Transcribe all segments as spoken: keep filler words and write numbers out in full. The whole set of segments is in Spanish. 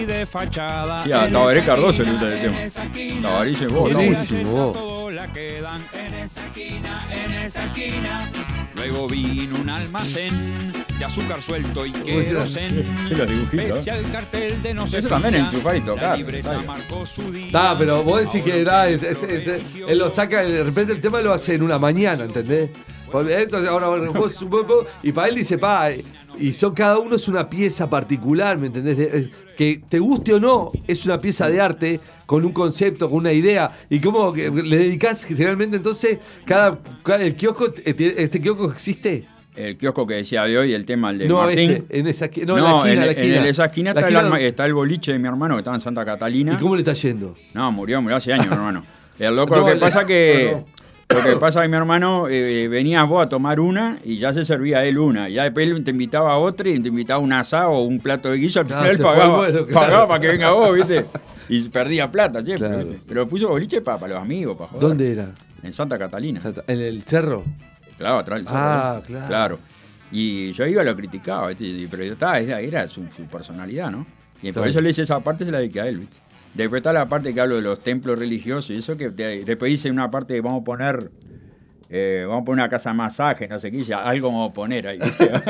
de fachada. Sí, a Tabaré Cardoso le gusta el tema. Tabaré dice, vos, buenísimo. La quedan en esa esquina, en esa esquina. Luego vino un almacén de azúcar suelto y querosén. Pese al cartel de no se eso también es enchufar y tocar. Ah, pero vos decís que da, es, es, es, es, él lo saca, de repente el tema lo hace en una mañana, ¿entendés? Entonces ahora vos, vos, y para él dice, pa, y son cada uno es una pieza particular, ¿me entendés? Que te guste o no, es una pieza de arte con un concepto, con una idea. Y cómo que le dedicás generalmente entonces, cada, cada el kiosco, este kiosco existe. El kiosco que decía de hoy, el tema, el de no, Martín. Este, en esa, no, no, en la esquina, en, la esquina. en esa esquina, está, esquina el, está el boliche de mi hermano que estaba en Santa Catalina. ¿Y cómo le está yendo? No, murió, murió hace años, mi hermano. El loco, no, lo que le, pasa que... No, no. Lo que pasa es que mi hermano, eh, venías vos a tomar una y ya se servía él una. Ya después él te invitaba a otra y te invitaba un asado o un plato de guiso. Al final él pagaba, bueno, claro. pagaba para que venga vos, ¿viste? Y perdía plata siempre, claro. ¿viste? Pero puso boliche para pa los amigos, para joder. ¿Dónde era? En Santa Catalina. Santa, ¿En el cerro? Claro, atrás del cerro. Ah, claro. claro. Y yo iba y lo criticaba, ¿viste? Pero estaba, era, era su, su personalidad, ¿no? Y por claro. eso le hice esa parte, se la dediqué a él, ¿viste? Después está la parte que hablo de los templos religiosos y eso que te, después hice una parte que vamos a poner... Eh, vamos a poner una casa de masaje, no sé qué, ya, algo vamos a poner ahí.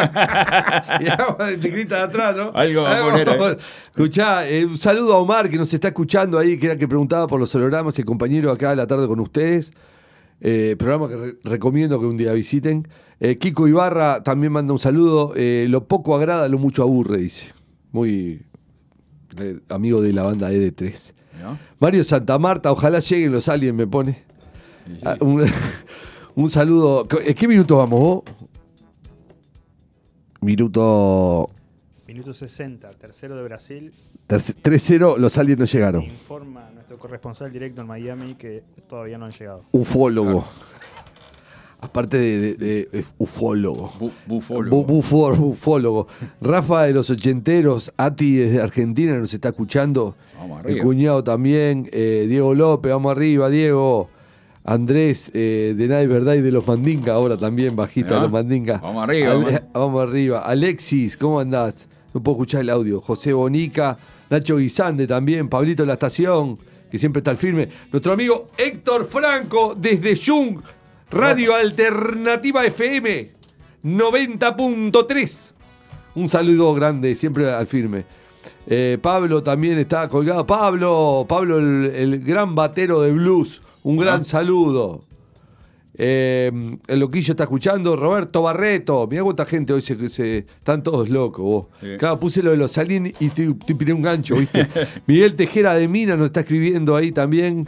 Te grita de atrás, ¿no? Algo vamos a poner ahí. Escuchá, eh, un saludo a Omar que nos está escuchando ahí, que era que preguntaba por los hologramas, el compañero acá a la tarde con ustedes. Eh, programa que re- recomiendo que un día visiten. Eh, Kiko Ibarra también manda un saludo. Eh, lo poco agrada, lo mucho aburre, dice. Muy eh, amigo de la banda E D tres. ¿No? Mario Santamarta, ojalá lleguen los aliens, me pone. Sí, sí. Ah, un, Un saludo. ¿En qué minuto vamos vos? Minuto... Minuto sesenta, tercero de Brasil. tres cero, los aliens no llegaron. Informa nuestro corresponsal directo en Miami que todavía no han llegado. Ufólogo. Ah. Aparte de, de, de, de ufólogo. Bu, bufólogo. Bu, bufor, bufólogo. Rafa de los ochenteros, Ati desde Argentina nos está escuchando. Vamos arriba. El cuñado también. Eh, Diego López, vamos arriba, Diego. Andrés, eh, de Nada y Verdad y de los Mandinga, ahora también bajista ¿no? de los Mandinga. Vamos arriba. Ale- vamos. vamos arriba. Alexis, ¿cómo andás? No puedo escuchar el audio. José Bonica, Nacho Guisande también, Pablito de la Estación, que siempre está al firme. Nuestro amigo Héctor Franco, desde Jung, Radio Alternativa F M noventa punto tres. Un saludo grande, siempre al firme. Eh, Pablo también está colgado. Pablo, Pablo el, el gran batero de blues. Un gran ¿Ah? saludo. Eh, el loquillo está escuchando. Roberto Barreto. Mirá cuánta gente hoy se, se están todos locos. Vos. Sí. Claro, puse lo de los aliens y te, te piré un gancho, ¿viste? Miguel Tejera de Mina nos está escribiendo ahí también.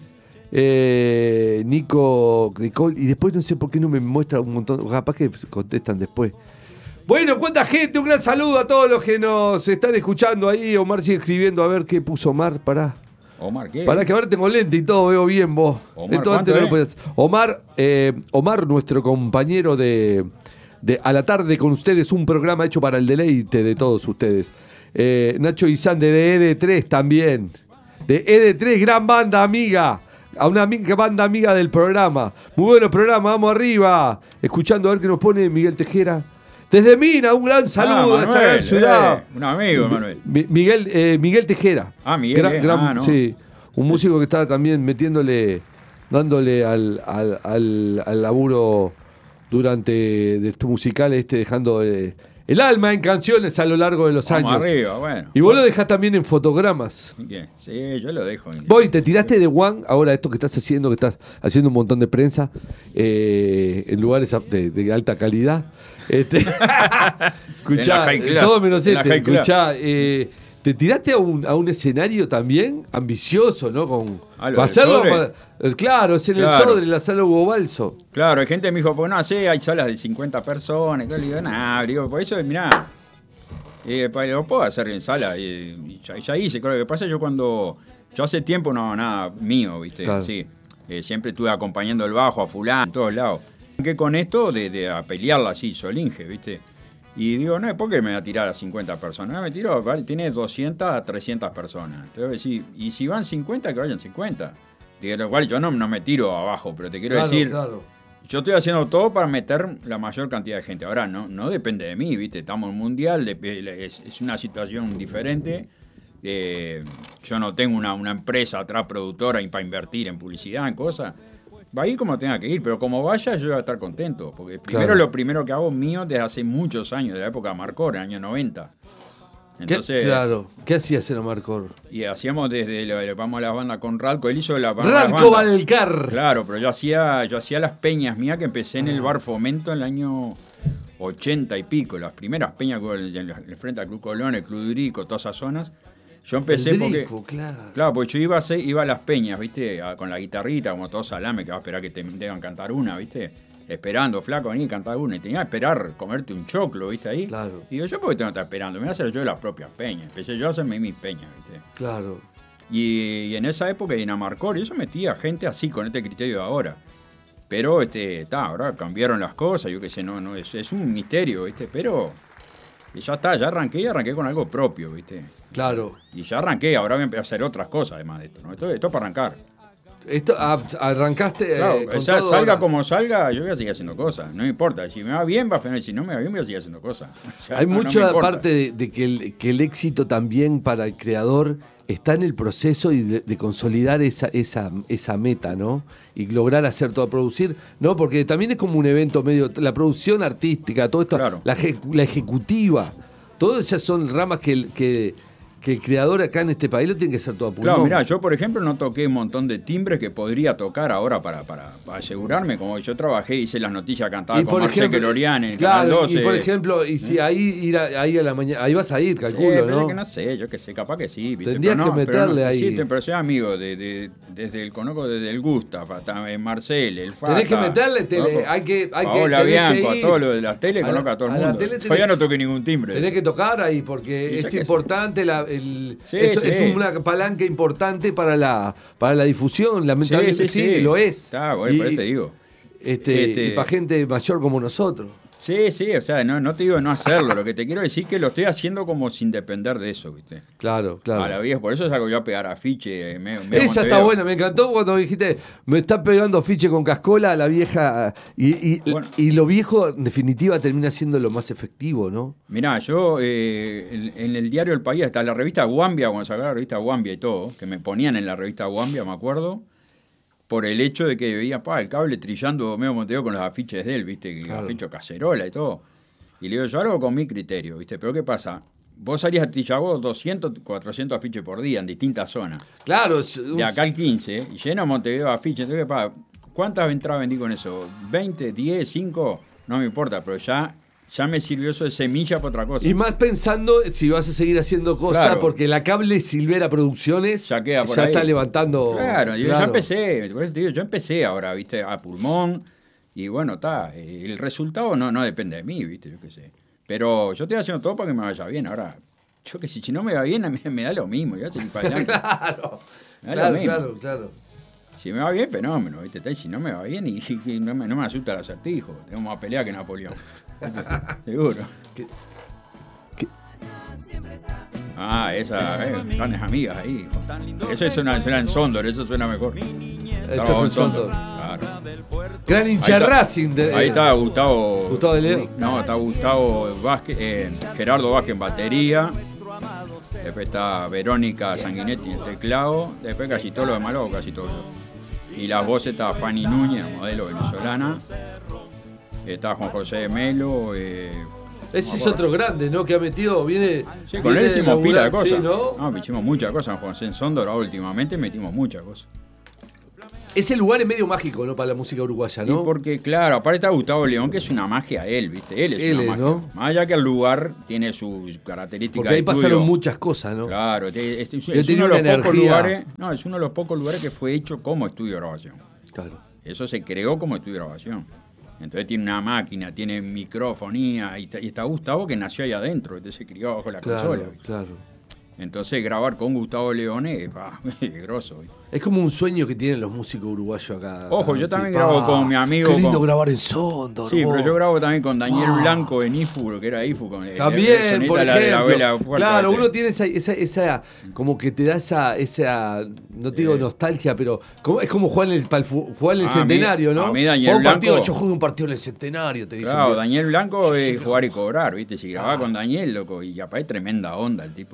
Eh, Nico Nicole. Y después no sé por qué no me muestra un montón. Capaz que contestan después. Bueno, cuánta gente. Un gran saludo a todos los que nos están escuchando ahí. Omar sigue escribiendo. A ver qué puso Omar. Pará. Omar, ¿qué? Pará que ahora tengo lente y todo, veo bien vos. Omar, Esto antes no lo podías. Omar, eh, Omar, nuestro compañero de, de A la Tarde con ustedes, un programa hecho para el deleite de todos ustedes. Eh, Nacho Guisande de E D tres también. De E D tres, gran banda amiga. A una amiga, banda amiga del programa. Muy bueno programa, vamos arriba. Escuchando a ver qué nos pone Miguel Tejera. Desde Mina, un gran saludo ah, Manuel, a esa gran ciudad. Eh, un amigo, Manuel. Miguel, eh, Miguel Tejera. Ah, Miguel. Gran, gran, ah, no. Sí, un músico que está también metiéndole, dándole al, al, al, al laburo durante de estos musicales, este, dejando eh, el alma en canciones a lo largo de los Vamos años. arriba, bueno. Y vos lo dejás también en fotogramas. ¿Qué? Sí, yo lo dejo. En... Vos te tiraste de One, ahora esto que estás haciendo, que estás haciendo un montón de prensa, eh, en lugares de, de alta calidad. Este, escuchá, todo menos este, escuchá, eh, te tiraste a un, a un escenario también ambicioso, ¿no? Con hacerlo, claro, es en claro. el Sodre, en la sala Hugo Balso. Claro, hay gente que me dijo, pues no sé, hay salas de cincuenta personas, y yo le digo, nada, digo, por eso, mirá, eh, lo puedo hacer en sala, y, y ya, ya hice, claro, lo que pasa es yo cuando, yo hace tiempo no, nada mío, viste, claro. sí, eh, siempre estuve acompañando el bajo a fulano, en todos lados. Que con esto de, de a pelearla así, solinge, ¿viste? Y digo, no, ¿por qué me va a tirar a cincuenta personas? No, me tiro, vale, tiene doscientas a trescientas personas. Entonces, sí, y si van cincuenta, que vayan cincuenta. Digo, lo cual yo no, no me tiro abajo, pero te quiero claro, decir, claro. yo estoy haciendo todo para meter la mayor cantidad de gente. Ahora, no, no depende de mí, ¿viste? Estamos en mundial, es, es una situación diferente, eh, yo no tengo una, una empresa atrás productora y para invertir en publicidad, en cosas. Va a ir como tenga que ir, pero como vaya yo voy a estar contento. Porque primero Claro. lo primero que hago mío desde hace muchos años, de la época de Marcor, en el año noventa. Entonces, ¿Qué, claro. ¿Qué hacías en Amarcor? y hacíamos desde, lo, lo- vamos a la banda con Ralco, él hizo la banda. Ralco Valcar. Claro, pero yo hacía, yo hacía las peñas mías que empecé en el Bar Fomento en el año ochenta y pico, las primeras peñas que hubo en el, en el frente al Club Colón, el Club Durico, todas esas zonas. Yo empecé El porque. Drico, claro. Claro, porque yo iba a, hacer- iba a las peñas, ¿viste? A- con la guitarrita, como todo salame, que va a esperar que te tengan cantar una, ¿viste? Esperando, flaco, vení a cantar una. Y tenía que esperar comerte un choclo, ¿viste? Ahí. Claro. Y digo, ¿yo por qué tengo que estar esperando? Me voy a hacer yo de las propias peñas. Empecé yo a hacerme mis peñas, ¿viste? Claro. Y, y en esa época, en Amarcor, eso metía gente así, con este criterio de ahora. Pero, este, ta, ahora cambiaron las cosas, yo qué sé, no, no, es, es un misterio, ¿viste? Pero y ya está, ya arranqué y arranqué con algo propio, ¿viste? Claro. Y ya arranqué, ahora voy a empezar a hacer otras cosas además de esto, ¿no? Esto, esto es para arrancar. Esto, ah, arrancaste. Claro, eh, con o sea, todo salga ahora. como salga, yo voy a seguir haciendo cosas, no me importa. Si me va bien, va fenomenal, si no me va bien, voy a seguir haciendo cosas. O sea, Hay no- no mucho me importa. aparte de, de que, el, que el éxito también para el creador está en el proceso y de, de consolidar esa, esa, esa meta, ¿no? Y lograr hacer todo, producir, ¿no? Porque también es como un evento medio, la producción artística, todo esto, Claro. la, eje- la ejecutiva, todas esas son ramas que el, que, que el creador acá en este país lo tiene que hacer todo a pulmón. Claro, mirá, yo por ejemplo no toqué un montón de timbres que podría tocar ahora para, para, para asegurarme, como yo trabajé, hice las noticias, cantaba Y con por Marcel ejemplo, Querorian en el claro, Canal doce. y por ejemplo, y si ahí ir a, ahí a la mañana, ahí vas a ir, Sí, calculo, pero ¿no? es que no sé, yo que sé, capaz que sí. ¿viste? Tendrías Pero no, que pero no, meterle ahí. Sí, te- pero soy amigo de, de- desde el conozco desde el Gustaf, hasta el Marcel, el Fata. Tenés que meterle tele, conozco hay que- hay que- Paola tenés que Bianco, a ir. todo lo de las tele, A conozco la- a todo el a la mundo. tele tenés- Todavía no toqué ningún timbre. Tenés que tocar ahí porque Y ya es que importante, la, el, Sí, es, sí. es una palanca importante para la, para la difusión, lamentablemente sí, sí, sí. lo es. Está, bueno, por eso te digo. Este, Este- Y para gente mayor como nosotros. Sí, sí, o sea, no, no te digo no hacerlo, lo que te quiero decir es que lo estoy haciendo como sin depender de eso, ¿viste? Claro, claro. A la vieja, por eso salgo yo a pegar afiche. Me, me Esa está buena, me encantó cuando dijiste, me está pegando fiche con cascola a la vieja. Y, y, Bueno. y lo viejo, en definitiva, termina siendo lo más efectivo, ¿no? Mirá, yo eh, en, en el diario El País, hasta la revista Guambia, cuando sacaba la revista Guambia y todo, que me ponían en la revista Guambia, me acuerdo, por el hecho de que veía pa, el cable trillando medio Montevideo con los afiches de él, ¿viste? Que Claro. aficho cacerola y todo. Y le digo, yo hago con mi criterio, ¿viste? Pero ¿qué pasa? Vos salías a Tillagó doscientos, cuatrocientos afiches por día en distintas zonas. Claro, es un- De acá al quince, y lleno Montevideo de afiches. Entonces, ¿qué pasa? ¿Cuántas entradas vendí con eso? ¿veinte, diez, cinco? No me importa, pero ya, ya me sirvió eso de semilla para otra cosa. Y más pensando si vas a seguir haciendo cosas, Claro. porque la Cable Silvera Producciones Ya queda por ya ahí. está levantando. Claro, yo ya claro. empecé, por eso te digo, yo empecé ahora, viste, a pulmón, y bueno, está, el resultado no, no depende de mí, viste, yo qué sé. Pero yo estoy haciendo todo para que me vaya bien, ahora, yo que sé, si no me va bien, me, me da lo mismo, yo voy a seguir para adelante. Claro, Me da lo claro, mismo. claro, claro. Si me va bien, fenómeno, viste, y si no me va bien, y, y no, me, no me asusta el acertijo, tengo más pelea que Napoleón. Seguro. ¿Qué- qué? Ah, esa, eh, grandes amigas ahí. Eso suena, suena en Sondor, eso suena mejor. Eso Estaba fue en en Sondor. Claro. Gran hincha Ahí está. Racing. De, Ahí está Gustavo. Gustavo de León. No, está Gustavo Vázquez, eh, Gerardo Vázquez en batería. Después está Verónica Sanguinetti en teclado. Después casi todo lo demás lo hago casi todo yo. Y las voces está Fanny Núñez, modelo venezolana. Está Juan José de Melo. Eh, Ese es otro grande, ¿no? Que ha metido, viene. sí, con viene él de hicimos pila de laburar, cosas. sí, ¿no? No, hicimos muchas cosas. Juan José en Sondor, ahora últimamente metimos muchas cosas. Ese lugar es medio mágico, ¿no? Para la música uruguaya, ¿no? Y porque, claro, aparte está Gustavo León, que es una magia él, ¿viste? Él es Él una es, magia. ¿no? Más allá que el lugar tiene sus características. Porque ahí de pasaron estudio. muchas cosas, ¿no? Claro, es, es- es Yo uno tenía de los una pocos energía. lugares. No, es uno de los pocos lugares que fue hecho como estudio de grabación. Claro. Eso se creó como estudio de grabación. Entonces tiene una máquina, tiene microfonía, y está, y está Gustavo que nació ahí adentro, entonces se crió bajo la Claro, consola. ¿viste? claro. Entonces grabar con Gustavo León es, pa, es grosso. ¿viste? Es como un sueño que tienen los músicos uruguayos acá. Ojo, acá, yo sí. también grabo con mi amigo, Qué lindo con- grabar en Sondor. Sí, vos. pero yo grabo también con Daniel Ah. Blanco en I F U, que era I F U. Con el- el También, sonista por de la- de la ejemplo. abuela puerta, Claro, ¿viste? uno tiene esa, esa, esa, como que te da esa, esa no te digo Eh. nostalgia, pero como, es como jugar en el, pal- jugar en el A mí- centenario, ¿no? a mí Daniel Juega un partido, Blanco- yo jugué un partido en el centenario, te dicen. Claro, bien. Daniel Blanco Yo es llego- jugar y cobrar, ¿viste? Si grababa Ah. con Daniel, loco, y aparte tremenda onda el tipo. Yo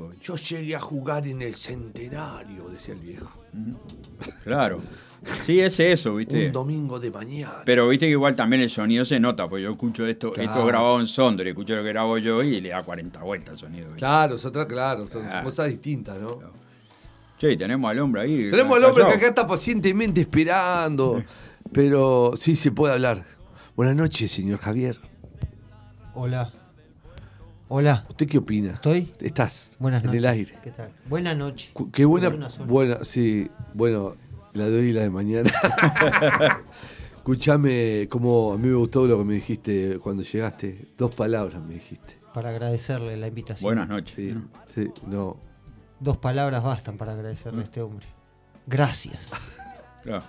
llegue a jugar en el centenario, decía el viejo. Claro. Sí, es eso, ¿viste? Un domingo de mañana. Pero viste que igual también el sonido se nota, porque yo escucho esto, Claro. esto grabado en Sondor, y escucho lo que grabo yo y le da cuarenta vueltas el sonido. ¿viste? Claro, es otra, claro, son Ah. cosas distintas, ¿no? Claro. Che, tenemos al hombre ahí. Tenemos al hombre que callado. acá está pacientemente esperando, pero sí se puede hablar. Buenas noches, señor Javier. Hola. Hola. ¿Usted qué opina? ¿Estoy? Estás Buenas en noches. el aire. ¿Qué tal? Buenas noches. Cu- Qué buena, Es una sola. buena, sí, bueno, la de hoy y la de mañana. Escuchame, como a mí me gustó lo que me dijiste cuando llegaste. Dos palabras me dijiste. Para agradecerle la invitación. Buenas noches. Sí, ¿no? sí, no. Dos palabras bastan para agradecerle a este hombre. Gracias. Claro.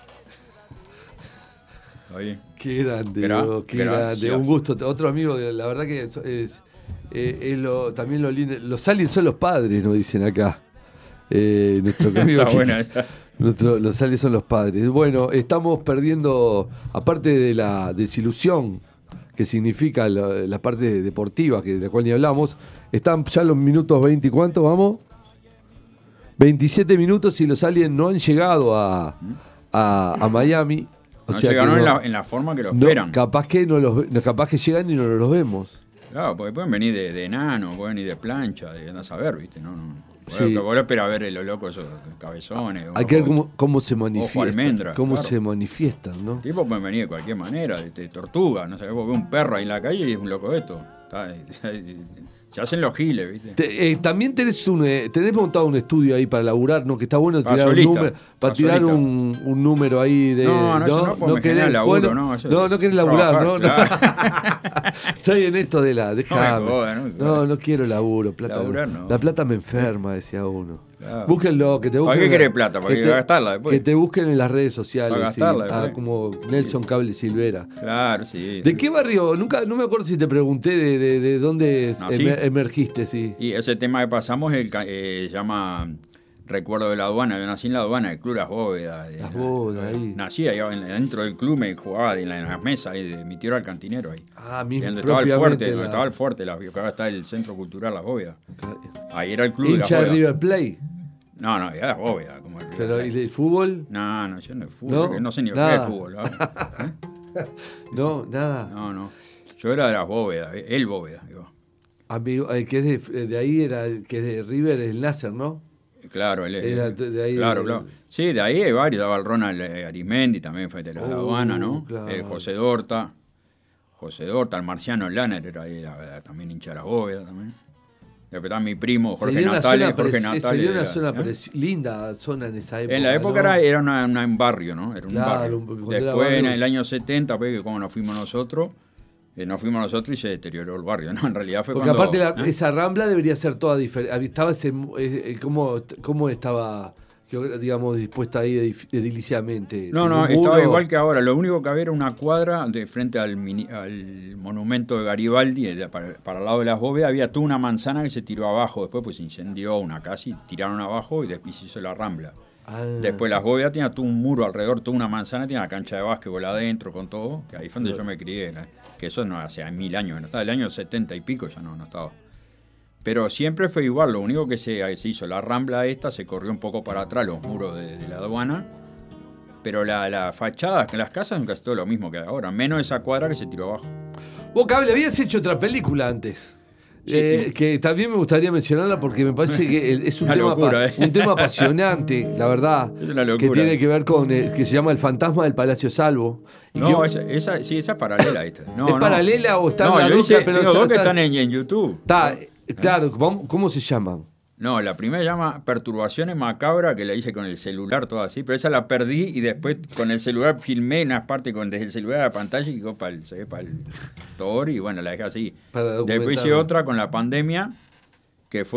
Está bien. Qué grande, Gra- Diego, qué gracias. grande. Un gusto. Otro amigo, la verdad que es, es, eh, es lo, también lo lindo. Los aliens son los padres, nos dicen acá. Eh, nuestro amigo Está aquí. buena esa. Nuestro- los aliens son los padres. Bueno, estamos perdiendo, aparte de la desilusión que significa la, la parte deportiva, que de la cual ni hablamos, están ya los minutos veinte y cuánto, vamos. veintisiete minutos y los aliens no han llegado a, a, a Miami. O No sea que llegaron en, no- la, en la forma que lo no, esperan. capaz que no los ve- no, capaz que llegan y no los vemos. Claro, porque pueden venir de, de enano, pueden venir de plancha, de andar a saber, ¿viste? No, no. Sí. Bueno, que vos lo esperás ver los locos esos cabezones. Hay que ver ojos- cómo, cómo se ojo manifiestan. almendra, cómo claro. se manifiestan, ¿no? Tipos pueden venir de cualquier manera, de, de tortuga, no sé, vos ves un perro ahí en la calle y es un loco de esto. Está- se hacen los giles, ¿viste? Te- eh, también tenés un eh, tenés montado un estudio ahí para laburar, ¿no? Que está bueno Para tirar un solista, número, para para tirar solista. un, un número ahí de. No, no, eso no, porque me genera laburo, no, eso no, es no querés laburar, ¿no? trabajar, No. Estoy en esto de la. Déjame. me jodas, no me no, jodas. no quiero laburo. Plata, Laburar no. La plata me enferma, decía uno. Claro. Búsquenlo, que te ¿Para busquen. qué en- querés plata? ¿Para que que te- gastarla después? Que te busquen en las redes sociales. Para sí. gastarla Ah, después. como Nelson Cable Silvera. Claro, sí. ¿De qué barrio? Nunca, no me acuerdo si te pregunté de, de, de dónde No, sí. emer- emergiste, sí. Y ese tema que pasamos el, ca- eh, se llama Recuerdo de la Aduana. Yo nací en la aduana, el Club Las Bóvedas. de- Las Bóvedas, ahí. Nací ahí en- dentro del club, me jugaba en, la- en las mesas ahí, de, mi tío era el cantinero ahí. Ah, Y mismo. donde estaba el propiamente fuerte, la- donde estaba el fuerte, la, que ahora está el Centro Cultural Las Bóvedas. Ahí era el club de Las Hincha de Bóvedas. River Plate. No, no, era Las Bóvedas. Como el River Pero, Plate. ¿y el fútbol? No, no, yo no de fútbol, ¿No? porque no sé ni lo Nada. que es fútbol. ¿ah? ¿Eh? No, nada. No, no. Yo era de Las Bóvedas, el Bóvedas, digo. Amigo, el que es de, de ahí era el que es de River, es Nasser, ¿no? Claro, él Era es. de- de ahí claro, de- claro. Sí, de ahí hay varios. Daba el Ronald eh, Arismendi, también fue de la Oh, aduana, ¿no? claro. El José Dorta. José Dorta, el Marciano Lanner era ahí, era también hincha de la bóveda también. Después está mi primo Jorge Sería una Natale. zona, Jorge preci- Natale sería una era- zona ¿eh? preci- linda zona en esa época. En la época ¿no? era, era una- una- un barrio, ¿no? Era un Claro, barrio. un- cuando era Después, en barrio. el año setenta, pues, que como nos fuimos nosotros, eh, nos fuimos nosotros y se deterioró el barrio, ¿no? En realidad fue Porque cuando... aparte la- ¿eh? esa rambla debería ser toda diferente. Estaba ese, eh, eh, ¿cómo, ¿Cómo estaba, digamos, dispuesta ahí edif- ediliciamente? No, no, ¿Tenía un estaba muro? igual que ahora. Lo único que había era una cuadra de frente al, mini- al monumento de Garibaldi, eh, para, para el lado de las bóvedas, había toda una manzana que se tiró abajo. Después pues se incendió una casa y tiraron abajo y después se hizo la rambla. Ah. Después las bóvedas tenía todo un muro alrededor, toda una manzana, tenía una cancha de básquetbol adentro con todo, que ahí fue donde yo me crié. ¿no? Que eso no hace mil años, no estaba, el año setenta y pico ya no, no estaba. Pero siempre fue igual, lo único que se, se hizo, la rambla esta se corrió un poco para atrás, los muros de, de la aduana, pero la, la fachada, las casas son casi todo lo mismo que ahora, menos esa cuadra que se tiró abajo. Vos, Cable, habías hecho otra película antes. Sí. Eh, que también me gustaría mencionarla porque me parece que es un, Una tema, locura, pa- ¿eh? un tema apasionante, la verdad. Es una que locura. tiene que ver con, eh, que se llama El fantasma del Palacio Salvo. Y No, que- esa, esa, sí, esa es paralela. Esta. No, ¿Es no. paralela o está en No, la yo dupla, hice, pero tengo está- dos que está- están en, en YouTube. Está, eh, claro, ¿cómo, cómo se llaman? No, la primera se llama Perturbaciones Macabras, que la hice con el celular, todo así, pero esa la perdí y después con el celular filmé unas partes con, desde el celular a la pantalla y quedó para el, se ve para el Tor y bueno, la dejé así. Para Después hice documentarlo. otra con la pandemia, que fue